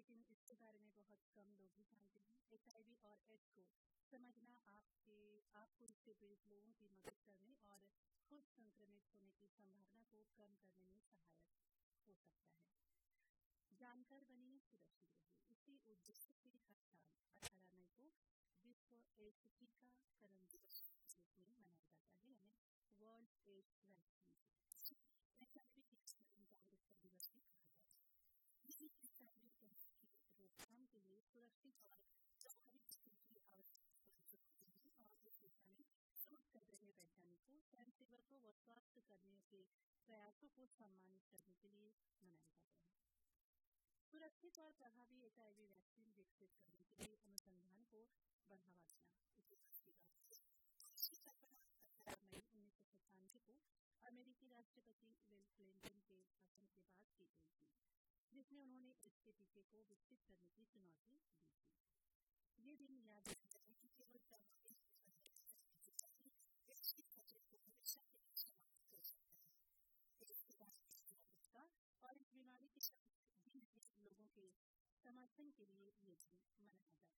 लेकिन इसके बारे में बहुत कम लोग ही जानते हैं। HIV और एड्स को समझना आपको इससे पीड़ित लोगों की मदद करने और खुद संक्रमित होने की संभावना को कम करने में सहायक हो सकता है। जानकर बनी सुरक्षित रहिए। इसी उद्देश्य से हर साल 18 मई को विश्व एड्स टीकाकरण दिवस के रूप में मनाया जाता है, यानी वर्ल्ड एड्स वैक्सीन दिवस भी कहा जाता है। की रोकथाम के लिए सुरक्षित और प्रभावी की आवश्यकता है और इस दिशा में शोध कर रहे वैज्ञानिकों, स्वयंसेवकों व स्वास्थ्य कर्मियों के प्रयासों को सम्मानित करने के लिए मनाया जाता है। सुरक्षित और प्रभावी HIV वैक्सीन विकसित करने के लिए अनुसंधान को बढ़ावा देना। 18 मई 1997 को अमेरिकी राष्ट्रपति बिल क्लिंटन के भाषण के बाद की गई थी, जिसमें उन्होंने इसके टीके को विकसित करने की चुनौती दी थी। ये दिन याद रखना है कि केवल प्रभावी और इस बीमारी के लोगों के समर्थन के लिए ये दिन मनाया जाता है।